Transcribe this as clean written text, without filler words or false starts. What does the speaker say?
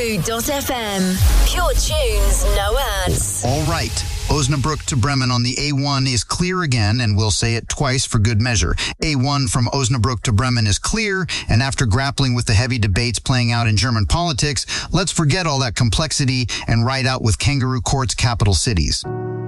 Zoo.fm. Pure tunes, no ads. All right. Osnabrück to Bremen on the A1 is clear again, and we'll say it twice for good measure. A1 from Osnabrück to Bremen is clear, and after grappling with the heavy debates playing out in German politics, let's forget all that complexity and ride out with kangaroo court's capital cities.